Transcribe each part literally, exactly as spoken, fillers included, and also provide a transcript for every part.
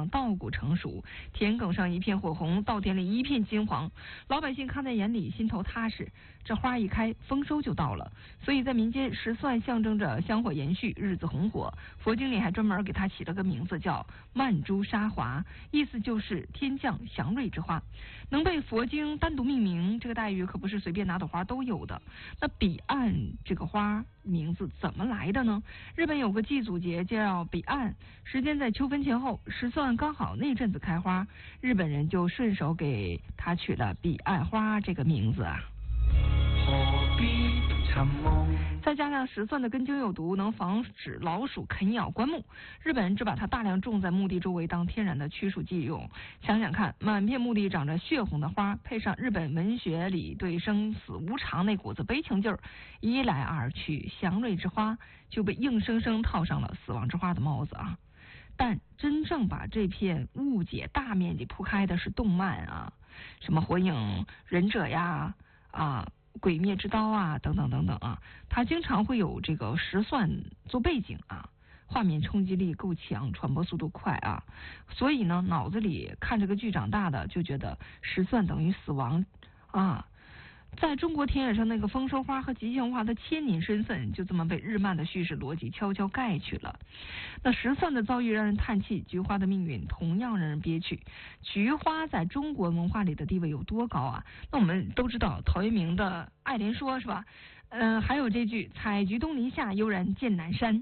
上稻谷成熟，田埂上一片火红，稻田里一片金黄，老百姓看在眼里，心头踏实。这花一开，丰收就到了。所以在民间，石蒜象征着香火延续，日子红火。佛经里还专门给它起了个名字叫曼珠沙华，意思就是天降祥瑞之花。能被佛经单独命名，这个待遇可不是随便哪朵花都有的。那彼岸这个花名字怎么来的呢？日本有个祭祖节叫彼岸，时间在秋分前后，石蒜刚好那阵子开花，日本人就顺手给它取了彼岸花这个名字啊。再加上石蒜的根茎有毒，能防止老鼠啃咬棺木，日本人只把它大量种在墓地周围当天然的驱鼠剂用。想想看，满片墓地长着血红的花，配上日本文学里对生死无常那股子悲情劲儿，一来二去，祥瑞之花就被硬生生套上了死亡之花的帽子啊！但真正把这片误解大面积铺开的是动漫啊，什么火影忍者呀啊。鬼灭之刀啊，等等等等啊，它经常会有这个石蒜做背景啊，画面冲击力够强，传播速度快啊，所以呢，脑子里看这个剧长大的就觉得石蒜等于死亡啊。在中国田野上那个丰收花和吉祥花的千年身份，就这么被日漫的叙事逻辑悄悄盖去了。那石蒜的遭遇让人叹气，菊花的命运同样让人憋屈。菊花在中国文化里的地位有多高啊？那我们都知道陶渊明的《爱莲说》是吧？嗯、呃，还有这句“采菊东篱下，悠然见南山”。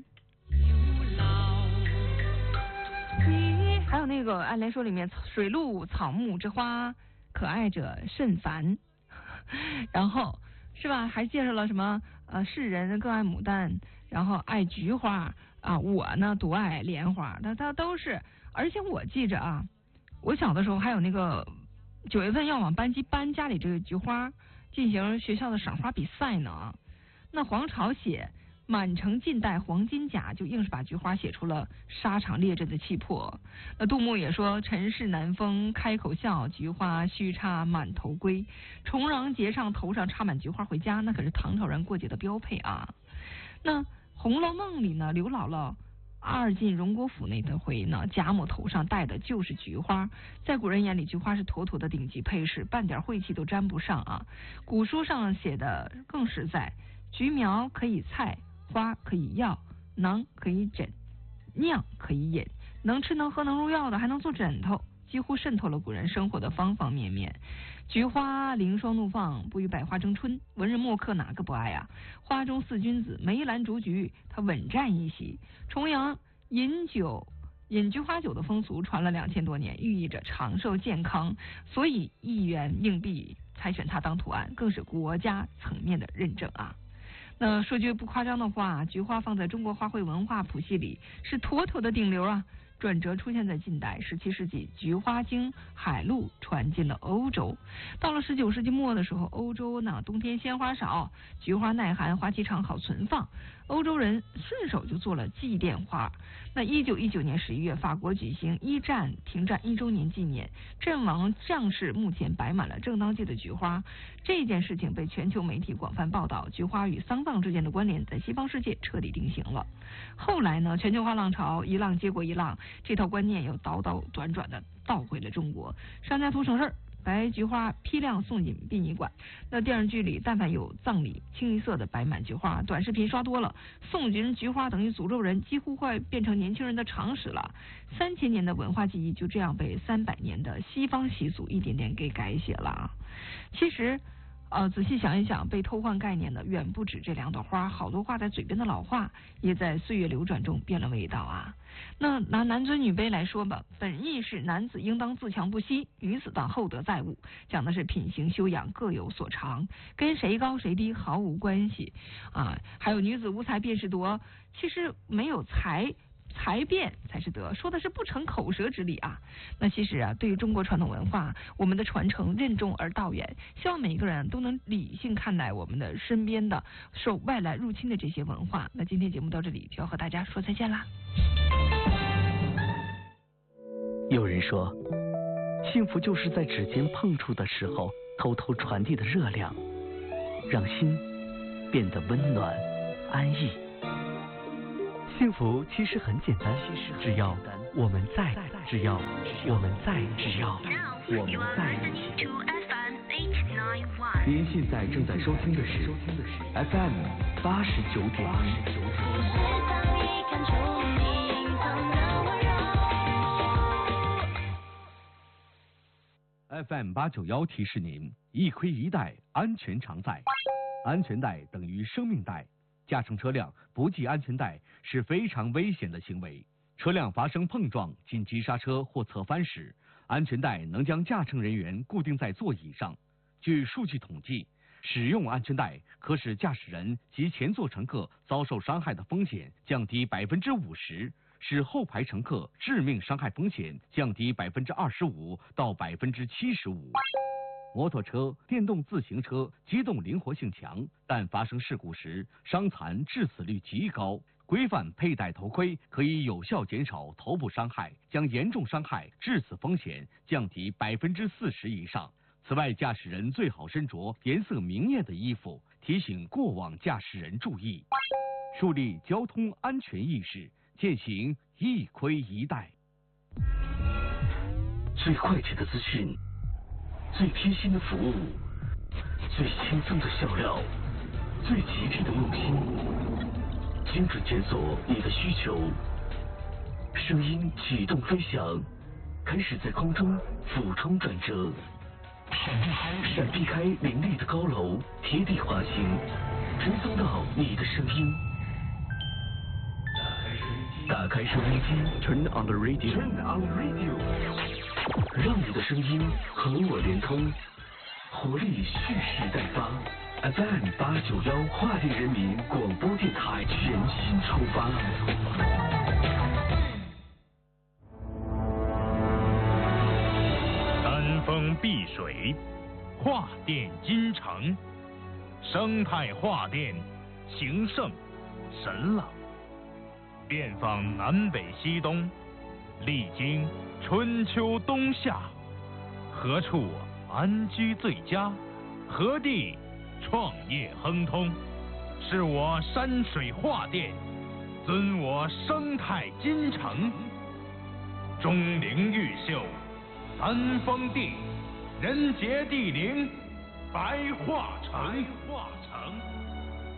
还有那个《爱莲说》里面“水陆草木之花，可爱者甚蕃”。然后是吧？还介绍了什么呃，世人更爱牡丹，然后爱菊花啊，我呢独爱莲花，那它都是。而且我记着啊，我小的时候还有那个九月份要往班级搬家里这个菊花，进行学校的赏花比赛呢。那黄巢写满城尽带黄金甲，就硬是把菊花写出了沙场列阵的气魄。那杜牧也说尘世南风开口笑，菊花须插满头归。重阳节上头上插满菊花回家，那可是唐朝人过节的标配啊。那《红楼梦》里呢，刘姥姥二进荣国府那的回呢，贾母头上戴的就是菊花。在古人眼里，菊花是妥妥的顶级配饰，半点晦气都沾不上啊。古书上写的更实在，菊苗可以菜，花可以药，囊可以枕，酿可以饮，能吃能喝能入药的，还能做枕头，几乎渗透了古人生活的方方面面。菊花凌霜怒放，不与百花争春，文人墨客哪个不爱啊？花中四君子，梅兰竹菊，它稳占一席。重阳饮酒饮菊花酒的风俗传了两千多年，寓意着长寿健康，所以一元硬币才选它当图案，更是国家层面的认证啊。那说句不夸张的话，菊花放在中国花卉文化谱系里是妥妥的顶流啊。转折出现在近代，十七世纪，菊花经海路传进了欧洲。到了十九世纪末的时候，欧洲呢冬天鲜花少，菊花耐寒，花期长，好存放，欧洲人顺手就做了祭奠花。那一九一九年十一月，法国举行一战停战一周年纪念，阵亡将士墓前摆满了正当季的菊花。这件事情被全球媒体广泛报道，菊花与丧葬之间的关联在西方世界彻底定型了。后来呢，全球化浪潮一浪接过一浪，这套观念又倒倒转转的倒回了中国。商家图省事儿，白菊花批量送进殡仪馆。那电视剧里但凡有葬礼，清一色的摆满菊花。短视频刷多了，送人菊花等于诅咒人，几乎快变成年轻人的常识了。三千年的文化记忆就这样被三百年的西方习俗一点点给改写了。其实呃，仔细想一想，被偷换概念的远不止这两朵花，好多挂在嘴边的老话也在岁月流转中变了味道啊。那拿男尊女卑来说吧，本意是男子应当自强不息，女子当厚德载物，讲的是品行修养各有所长，跟谁高谁低毫无关系啊。还有女子无才便是德，其实没有才才辩才是德，说的是不成口舌之理啊。那其实啊，对于中国传统文化，我们的传承任重而道远，希望每一个人都能理性看待我们的身边的受外来入侵的这些文化。那今天节目到这里就要和大家说再见啦。 有人说，幸福就是在指尖碰触的时候偷偷传递的热量，让心变得温暖安逸。 幸福其实很简单，只要我们在，只要我们在，只要我们在一起。您现在正在收听的是 F M 八十九点一。 F M 八九幺提示您：一盔一带，安全常在。安全带等于生命带。驾乘车辆不系安全带是非常危险的行为。车辆发生碰撞、紧急刹车或侧翻时，安全带能将驾乘人员固定在座椅上。据数据统计，使用安全带可使驾驶人及前座乘客遭受伤害的风险降低百分之五十，使后排乘客致命伤害风险降低百分之二十五到百分之七十五。摩托车、电动自行车机动灵活性强，但发生事故时伤残致死率极高。规范佩戴头盔可以有效减少头部伤害，将严重伤害致死风险降低百分之四十以上。此外，驾驶人最好身着颜色明艳的衣服，提醒过往驾驶人注意，树立交通安全意识，践行一盔一带。 最快捷的资讯，最贴心的服务，最轻松的笑料，最吉利的用心，精准检索你的需求。声音启动飞翔，开始在空中俯冲转折，闪避开闪避开林立的高楼，贴地滑行，追踪到你的声音。打开收音机 ，Turn on the radio，Turn on the radio， 让你的声音和我连通，活力蓄势待发。F M 八九幺华电人民广播电台全新出发。 山峰碧水，华电金城，生态化电，情圣神朗。遍访南北西东，历经春秋冬夏，何处安居最佳？何地创业亨通？是我山水画电，尊我生态金城。钟灵毓秀，三峰地，人杰地灵，白桦城。白桦城。